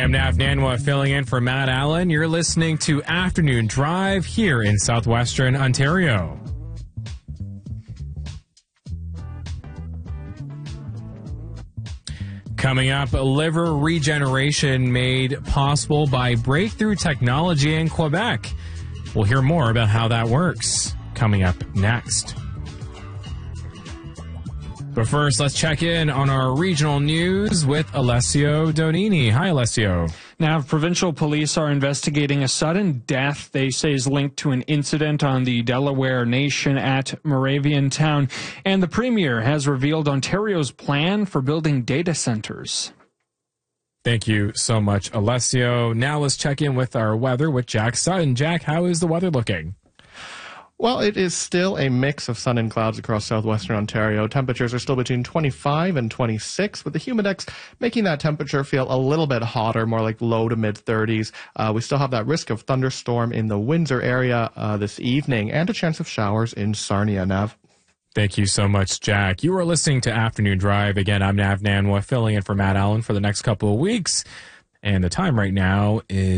Hi, I'm Nav Nanwa filling in for Matt Allen. You're listening to Afternoon Drive here in southwestern Ontario. Coming up, liver regeneration made possible by breakthrough technology in Quebec. We'll hear more about how that works coming up next. But first, let's check in on our regional news with Alessio Donini. Hi, Alessio. Now, provincial police are investigating a sudden death they say is linked to an incident on the Delaware Nation at Moravian Town. And the Premier has revealed Ontario's plan for building data centers. Thank you so much, Alessio. Now let's check in with our weather with Jack Sutton. Jack, how is the weather looking? Well, it is still a mix of sun and clouds across southwestern Ontario. Temperatures are still between 25 and 26, with the humidex making that temperature feel a little bit hotter, more like low to mid-30s. We still have that risk of thunderstorm in the Windsor area this evening and a chance of showers in Sarnia, Nav. Thank you so much, Jack. You are listening to Afternoon Drive. Again, I'm Nav Nanwa, filling in for Matt Allen for the next couple of weeks. And the time right now is